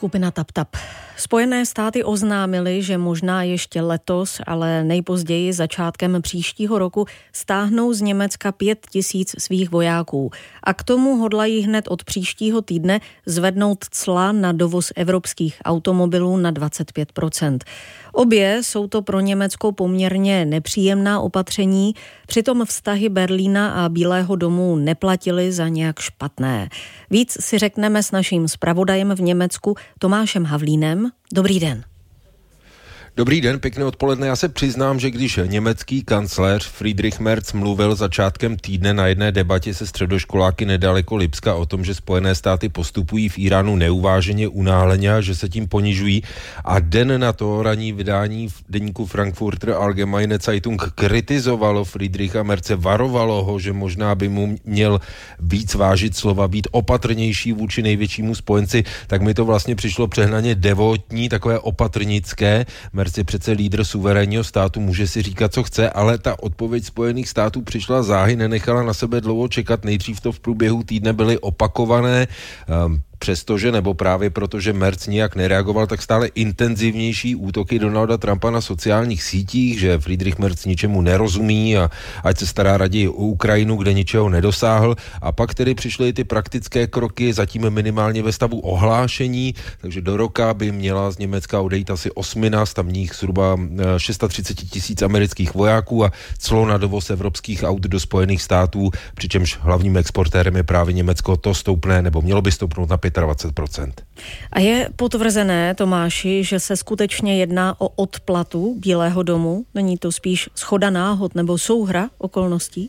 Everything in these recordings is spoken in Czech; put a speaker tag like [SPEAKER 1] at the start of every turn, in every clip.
[SPEAKER 1] Skupina TapTap. Spojené státy oznámily, že možná ještě letos, ale nejpozději začátkem příštího roku stáhnou z Německa 5 000 svých vojáků. A k tomu hodlají hned od příštího týdne zvednout cla na dovoz evropských automobilů na 25%. Obě jsou to pro Německo poměrně nepříjemná opatření, přitom vztahy Berlína a Bílého domu neplatily za nějak špatné. Víc si řekneme s naším zpravodajem v Německu Tomášem Havlínem. Dobrý den.
[SPEAKER 2] Dobrý den, pěkné odpoledne. Já se přiznám, že když německý kancléř Friedrich Merz mluvil začátkem týdne na jedné debatě se středoškoláky nedaleko Lipska o tom, že Spojené státy postupují v Iránu neuváženě, unáhleně a že se tím ponižují, a den na to ranní vydání v deníku Frankfurter Allgemeine Zeitung kritizovalo Friedricha Merze, varovalo ho, že možná by mu měl víc vážit slova, být opatrnější vůči největšímu spojenci, tak mi to vlastně přišlo přehnaně devotní, takové opatrnické. Merz je přece lídr suverénního státu, může si říkat, co chce, ale ta odpověď Spojených států přišla záhy, nenechala na sebe dlouho čekat. Nejdřív to v průběhu týdne byly opakované, přestože nebo právě protože Merz nijak nereagoval, tak stále intenzivnější útoky Donalda Trumpa na sociálních sítích, že Friedrich Merz ničemu nerozumí a ať se stará raději o Ukrajinu, kde ničeho nedosáhl. A pak tedy přišly ty praktické kroky, zatím minimálně ve stavu ohlášení, takže do roka by měla z Německa odejít asi 8, tamních zhruba 630 000 amerických vojáků a clo na dovoz evropských aut do Spojených států, přičemž hlavním exportérem je právě Německo, to stoupne, nebo mělo by stoupnout na 25%.
[SPEAKER 1] A je potvrzené, Tomáši, že se skutečně jedná o odplatu Bílého domu? Není to spíš shoda náhod nebo souhra okolností?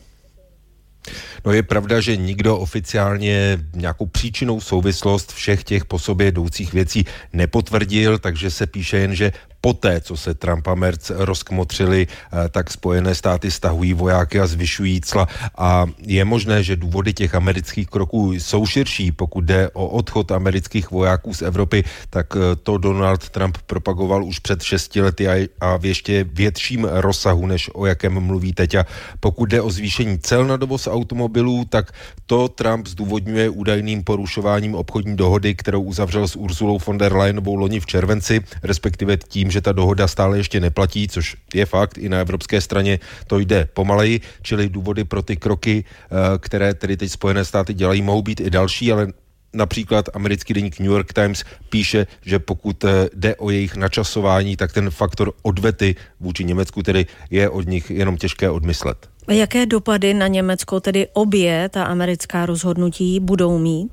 [SPEAKER 2] No je pravda, že nikdo oficiálně nějakou příčinnou souvislost všech těch po sobě jdoucích věcí nepotvrdil, takže se píše jen, že poté, co se Trump a Merz rozkmotřili, tak Spojené státy stahují vojáky a zvyšují cla. A je možné, že důvody těch amerických kroků jsou širší. Pokud jde o odchod amerických vojáků z Evropy, tak to Donald Trump propagoval už před 6 lety a v ještě větším rozsahu, než o jakém mluví teď. A pokud jde o zvýšení cel na dovoz automobilů, tak to Trump zdůvodňuje údajným porušováním obchodní dohody, kterou uzavřel s Ursulou von der Leyenovou loni v červenci, respektive tím, že ta dohoda stále ještě neplatí, což je fakt, i na evropské straně to jde pomaleji, čili důvody pro ty kroky, které tedy teď Spojené státy dělají, mohou být i další, ale například americký deník New York Times píše, že pokud jde o jejich načasování, tak ten faktor odvety vůči Německu tedy je od nich jenom těžké odmyslet.
[SPEAKER 1] A jaké dopady na Německo tedy obě ta americká rozhodnutí budou mít?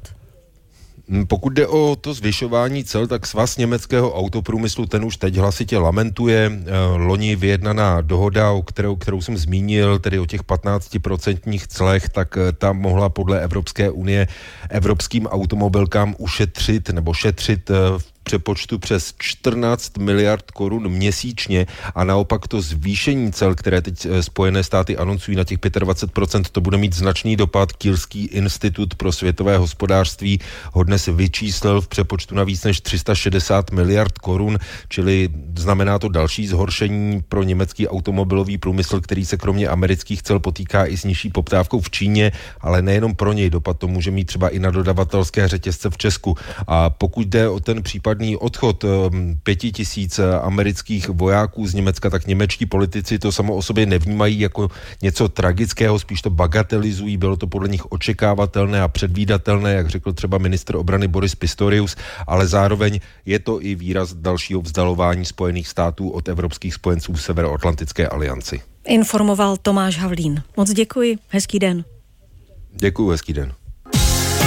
[SPEAKER 2] Pokud jde o to zvyšování cel, tak Svaz německého autoprůmyslu ten už teď hlasitě lamentuje. Loni vyjednaná dohoda, kterou jsem zmínil, tedy o těch 15% clech, tak ta mohla podle Evropské unie evropským automobilkám ušetřit nebo šetřit v přepočtu přes 14 miliard korun měsíčně, a naopak to zvýšení cel, které teď Spojené státy anoncují na těch 25%, to bude mít značný dopad. Kielský institut pro světové hospodářství ho dnes vyčíslil v přepočtu na víc než 360 miliard korun, čili znamená to další zhoršení pro německý automobilový průmysl, který se kromě amerických cel potýká i s nižší poptávkou v Číně, ale nejenom pro něj, dopad to může mít třeba i na dodavatelské řetězce v Česku. A pokud jde o ten případný odchod 5 000 amerických vojáků z Německa, tak němečtí politici to samo o sobě nevnímají jako něco tragického, spíš to bagatelizují, bylo to podle nich očekávatelné a předvídatelné, jak řekl třeba ministr obrany Boris Pistorius, ale zároveň je to i výraz dalšího vzdalování Spojených států od evropských spojenců v Severoatlantické alianci.
[SPEAKER 1] Informoval Tomáš Havlín. Moc děkuji, hezký den.
[SPEAKER 2] Děkuji, hezký den.